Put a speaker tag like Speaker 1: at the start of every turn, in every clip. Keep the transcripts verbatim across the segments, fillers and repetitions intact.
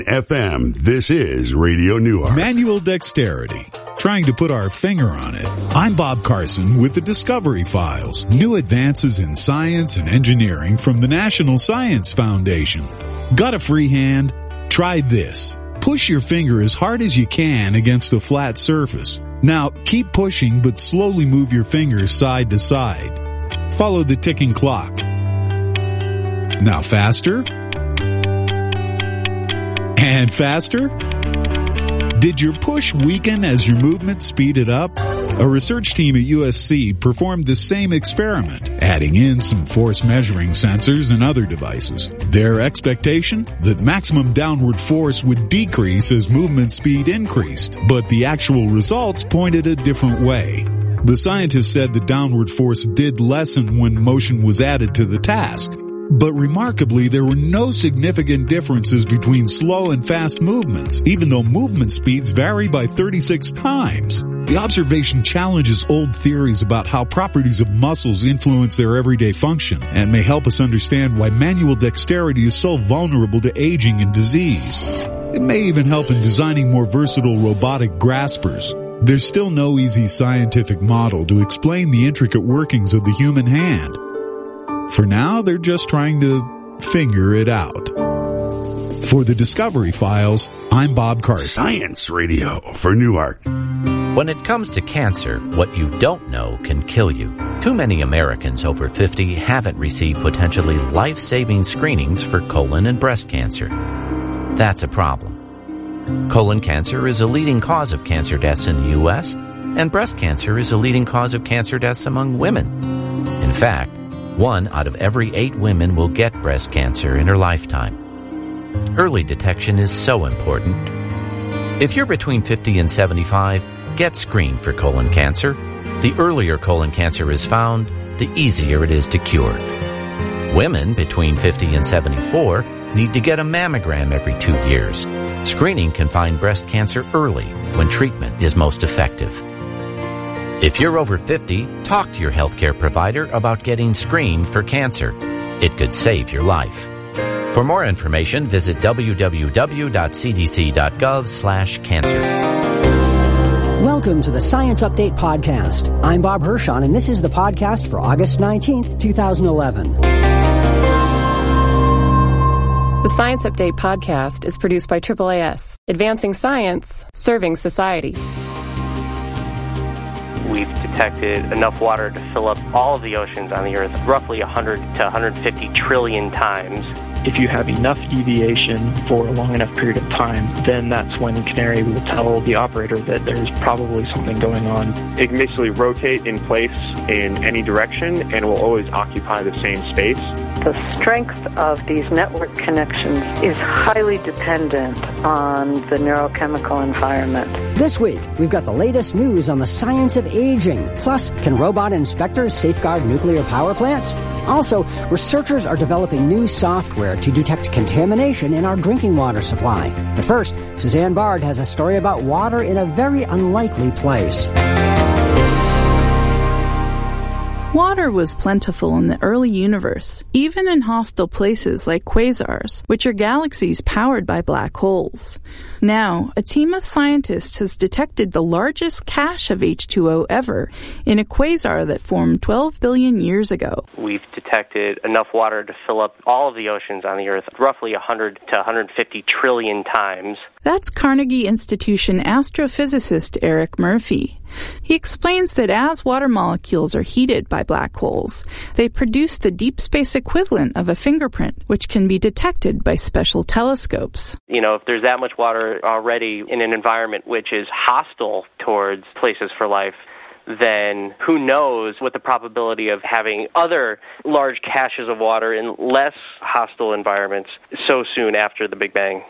Speaker 1: F M, this is Radio Newark.
Speaker 2: Manual dexterity. Trying to put our finger on it. I'm Bob Carson with the Discovery Files. New advances in science and engineering from the National Science Foundation. Got a free hand? Try this. Push your finger as hard as you can against a flat surface. Now, keep pushing, but slowly move your fingers side to side. Follow the ticking clock. Now faster. And faster? Did your push weaken as your movement speeded up? A research team at U S C performed the same experiment, adding in some force measuring sensors and other devices. Their expectation? That maximum downward force would decrease as movement speed increased, but the actual results pointed a different way. The scientists said the downward force did lessen when motion was added to the task. But remarkably, there were no significant differences between slow and fast movements, even though movement speeds vary by thirty-six times. The observation challenges old theories about how properties of muscles influence their everyday function and may help us understand why manual dexterity is so vulnerable to aging and disease. It may even help in designing more versatile robotic graspers. There's still no easy scientific model to explain the intricate workings of the human hand. For now, they're just trying to figure it out. For the Discovery Files, I'm Bob Carson.
Speaker 1: Science Radio for Newark.
Speaker 3: When it comes to cancer, what you don't know can kill you. Too many Americans over fifty haven't received potentially life-saving screenings for colon and breast cancer. That's a problem. Colon cancer is a leading cause of cancer deaths in the U S, and breast cancer is a leading cause of cancer deaths among women. In fact, one out of every eight women will get breast cancer in her lifetime. Early detection is so important. If you're between fifty and seventy-five, get screened for colon cancer. The earlier colon cancer is found, the easier it is to cure. Women between fifty and seventy-four need to get a mammogram every two years. Screening can find breast cancer early when treatment is most effective. If you're over fifty, talk to your healthcare provider about getting screened for cancer. It could save your life. For more information, visit w w w dot c d c dot gov slash cancer.
Speaker 4: Welcome to the Science Update Podcast. I'm Bob Hirschon, and this is the podcast for August nineteenth, twenty eleven.
Speaker 5: The Science Update Podcast is produced by triple A S, advancing science, serving society.
Speaker 6: We've detected enough water to fill up all of the oceans on the Earth roughly one hundred to one hundred fifty trillion times.
Speaker 7: If you have enough deviation for a long enough period of time, then that's when Canary will tell the operator that there's probably something going on.
Speaker 8: It can basically rotate in place in any direction and will always occupy the same space.
Speaker 9: The strength of these network connections is highly dependent on the neurochemical environment.
Speaker 4: This week, we've got the latest news on the science of aging. Plus, can robot inspectors safeguard nuclear power plants? Also, researchers are developing new software to detect contamination in our drinking water supply. But first, Suzanne Bard has a story about water in a very unlikely place.
Speaker 10: Water was plentiful in the early universe, even in hostile places like quasars, which are galaxies powered by black holes. Now, a team of scientists has detected the largest cache of H two O ever in a quasar that formed twelve billion years ago.
Speaker 6: We've detected enough water to fill up all of the oceans on the Earth roughly one hundred to one hundred fifty trillion times.
Speaker 10: That's Carnegie Institution astrophysicist Eric Murphy. He explains that as water molecules are heated by black holes, they produce the deep space equivalent of a fingerprint, which can be detected by special telescopes.
Speaker 6: You know, if there's that much water already in an environment which is hostile towards places for life, then who knows what the probability of having other large caches of water in less hostile environments so soon after the Big Bang.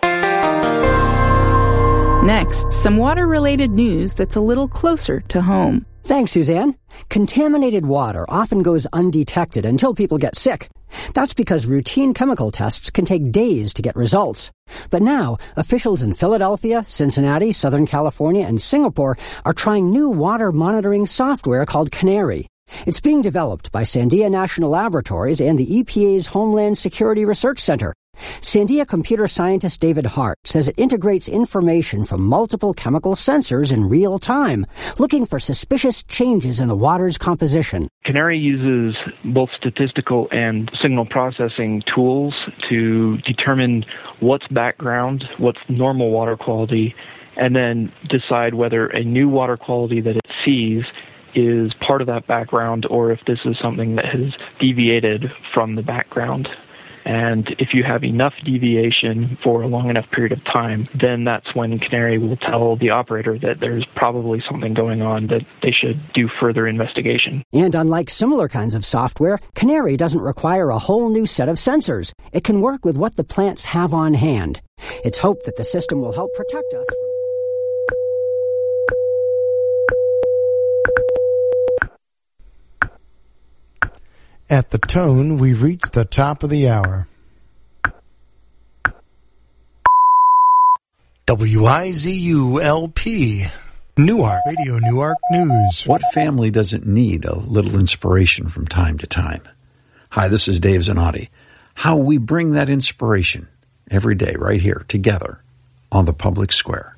Speaker 10: Next, some water-related news that's a little closer to home.
Speaker 4: Thanks, Suzanne. Contaminated water often goes undetected until people get sick. That's because routine chemical tests can take days to get results. But now, officials in Philadelphia, Cincinnati, Southern California, and Singapore are trying new water monitoring software called Canary. It's being developed by Sandia National Laboratories and the E P A's Homeland Security Research Center. Sandia computer scientist David Hart says it integrates information from multiple chemical sensors in real time, looking for suspicious changes in the water's composition.
Speaker 7: Canary uses both statistical and signal processing tools to determine what's background, what's normal water quality, and then decide whether a new water quality that it sees is part of that background or if this is something that has deviated from the background. And if you have enough deviation for a long enough period of time, then that's when Canary will tell the operator that there's probably something going on, that they should do further investigation.
Speaker 4: And unlike similar kinds of software, Canary doesn't require a whole new set of sensors. It can work with what the plants have on hand. It's hoped that the system will help protect us from...
Speaker 11: At the tone, we've reached the top of the hour. W I Z U L P, Newark, Radio Newark News.
Speaker 2: What family doesn't need a little inspiration from time to time? Hi, this is Dave Zanotti. How we bring that inspiration every day right here together on the Public Square.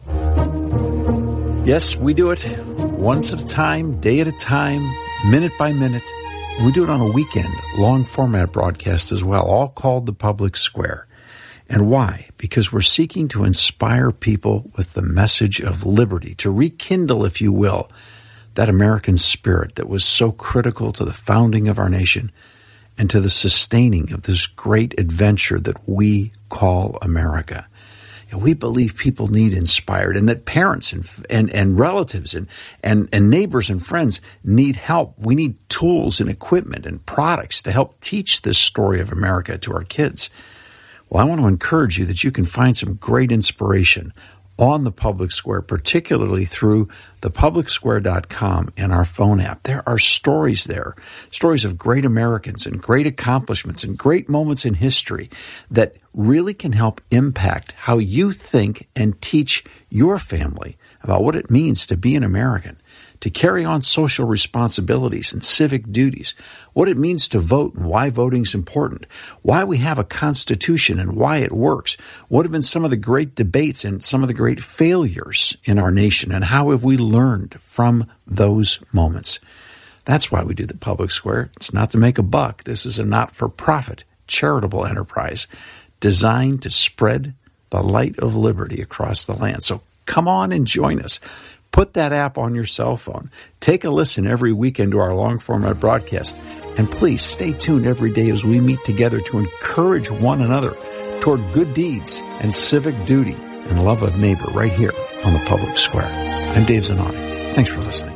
Speaker 2: Yes, we do it once at a time, day at a time, minute by minute. And we do it on a weekend, long-format broadcast as well, all called the Public Square. And why? Because we're seeking to inspire people with the message of liberty, to rekindle, if you will, that American spirit that was so critical to the founding of our nation and to the sustaining of this great adventure that we call America. We believe people need inspired, and that parents and and, and relatives and, and, and neighbors and friends need help. We need tools and equipment and products to help teach this story of America to our kids. Well, I want to encourage you that you can find some great inspiration on the Public Square, particularly through the public square dot com and our phone app. There are stories there, stories of great Americans and great accomplishments and great moments in history that really can help impact how you think and teach your family about what it means to be an American, to carry on social responsibilities and civic duties, what it means to vote and why voting is important, why we have a constitution and why it works, what have been some of the great debates and some of the great failures in our nation, and how have we learned from those moments. That's why we do the Public Square. It's not to make a buck. This is a not-for-profit charitable enterprise designed to spread the light of liberty across the land. So come on and join us. Put that app on your cell phone. Take a listen every weekend to our long-format broadcast. And please stay tuned every day as we meet together to encourage one another toward good deeds and civic duty and love of neighbor right here on the Public Square. I'm Dave Zanotti. Thanks for listening.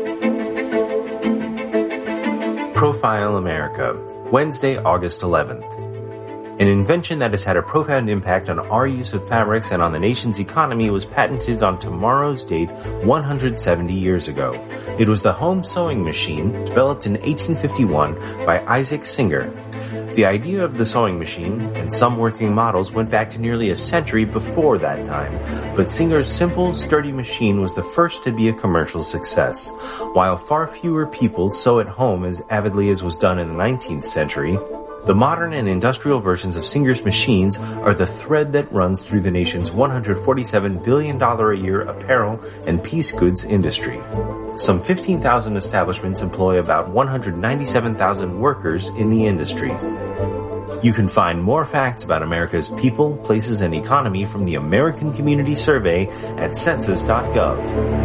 Speaker 12: Profile America, Wednesday, August eleventh. An invention that has had a profound impact on our use of fabrics and on the nation's economy was patented on tomorrow's date one hundred seventy years ago. It was the home sewing machine, developed in eighteen fifty-one by Isaac Singer. The idea of the sewing machine and some working models went back to nearly a century before that time, but Singer's simple, sturdy machine was the first to be a commercial success. While far fewer people sew at home as avidly as was done in the nineteenth century, the modern and industrial versions of Singer's machines are the thread that runs through the nation's one hundred forty-seven billion dollars a year apparel and piece goods industry. Some fifteen thousand establishments employ about one hundred ninety-seven thousand workers in the industry. You can find more facts about America's people, places, and economy from the American Community Survey at census dot gov.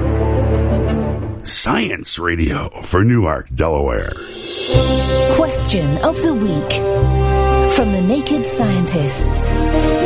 Speaker 1: Science Radio for Newark, Delaware.
Speaker 13: Question of the week from the Naked Scientists.